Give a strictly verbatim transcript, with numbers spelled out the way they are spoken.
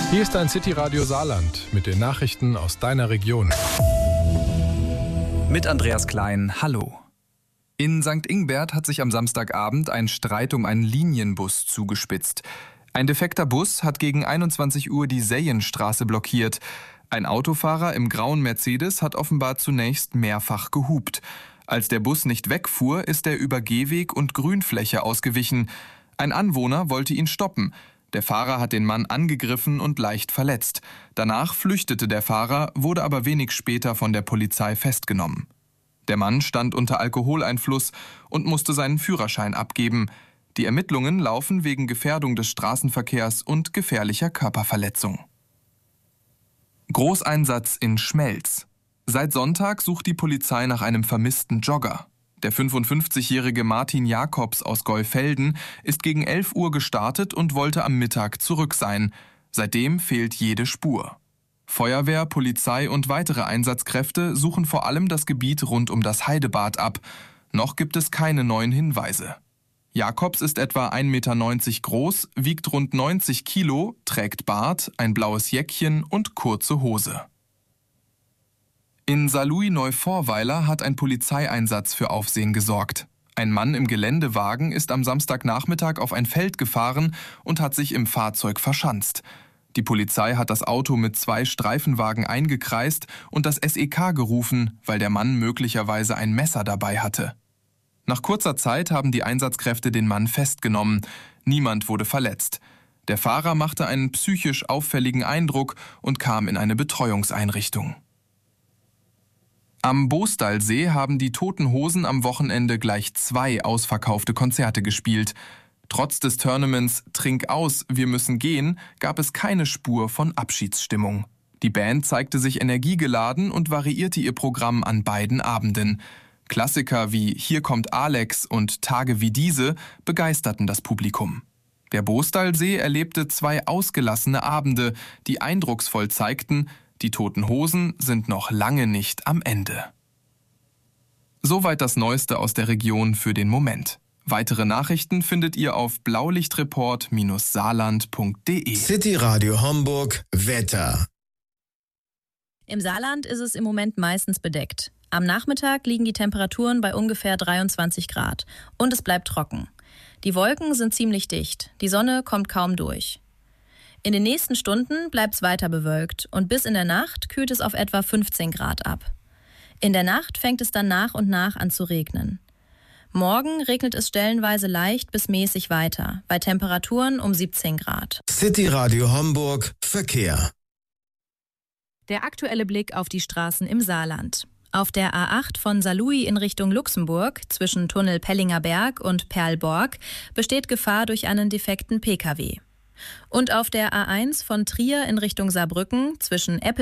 Hier ist dein City-Radio Saarland mit den Nachrichten aus deiner Region. Mit Andreas Klein, hallo. In Sankt Ingbert hat sich am Samstagabend ein Streit um einen Linienbus zugespitzt. Ein defekter Bus hat gegen einundzwanzig Uhr die Seyenstraße blockiert. Ein Autofahrer im grauen Mercedes hat offenbar zunächst mehrfach gehupt. Als der Bus nicht wegfuhr, ist er über Gehweg und Grünfläche ausgewichen. Ein Anwohner wollte ihn stoppen. Der Fahrer hat den Mann angegriffen und leicht verletzt. Danach flüchtete der Fahrer, wurde aber wenig später von der Polizei festgenommen. Der Mann stand unter Alkoholeinfluss und musste seinen Führerschein abgeben. Die Ermittlungen laufen wegen Gefährdung des Straßenverkehrs und gefährlicher Körperverletzung. Großeinsatz in Schmelz. Seit Sonntag sucht die Polizei nach einem vermissten Jogger. Der fünfundfünfzigjährige Martin Jakobs aus Gollfelden ist gegen elf Uhr gestartet und wollte am Mittag zurück sein. Seitdem fehlt jede Spur. Feuerwehr, Polizei und weitere Einsatzkräfte suchen vor allem das Gebiet rund um das Heidebad ab. Noch gibt es keine neuen Hinweise. Jakobs ist etwa ein Meter neunzig groß, wiegt rund neunzig Kilo, trägt Bart, ein blaues Jäckchen und kurze Hose. In Saarlouis-Neuvorweiler hat ein Polizeieinsatz für Aufsehen gesorgt. Ein Mann im Geländewagen ist am Samstagnachmittag auf ein Feld gefahren und hat sich im Fahrzeug verschanzt. Die Polizei hat das Auto mit zwei Streifenwagen eingekreist und das S E K gerufen, weil der Mann möglicherweise ein Messer dabei hatte. Nach kurzer Zeit haben die Einsatzkräfte den Mann festgenommen. Niemand wurde verletzt. Der Fahrer machte einen psychisch auffälligen Eindruck und kam in eine Betreuungseinrichtung. Am Boostalsee haben die Toten Hosen am Wochenende gleich zwei ausverkaufte Konzerte gespielt. Trotz des Tournaments Trink aus, wir müssen gehen, gab es keine Spur von Abschiedsstimmung. Die Band zeigte sich energiegeladen und variierte ihr Programm an beiden Abenden. Klassiker wie Hier kommt Alex und Tage wie diese begeisterten das Publikum. Der Boostalsee erlebte zwei ausgelassene Abende, die eindrucksvoll zeigten, die Toten Hosen sind noch lange nicht am Ende. Soweit das Neueste aus der Region für den Moment. Weitere Nachrichten findet ihr auf blaulichtreport saarland punkt de. City Radio Homburg Wetter. Im Saarland ist es im Moment meistens bedeckt. Am Nachmittag liegen die Temperaturen bei ungefähr dreiundzwanzig Grad und es bleibt trocken. Die Wolken sind ziemlich dicht, die Sonne kommt kaum durch. In den nächsten Stunden bleibt es weiter bewölkt und bis in der Nacht kühlt es auf etwa fünfzehn Grad ab. In der Nacht fängt es dann nach und nach an zu regnen. Morgen regnet es stellenweise leicht bis mäßig weiter, bei Temperaturen um siebzehn Grad. City Radio Homburg Verkehr. Der aktuelle Blick auf die Straßen im Saarland. Auf der A acht von Saarlouis in Richtung Luxemburg zwischen Tunnel Pellinger Berg und Perlborg besteht Gefahr durch einen defekten Pkw. Und auf der A eins von Trier in Richtung Saarbrücken zwischen Eppel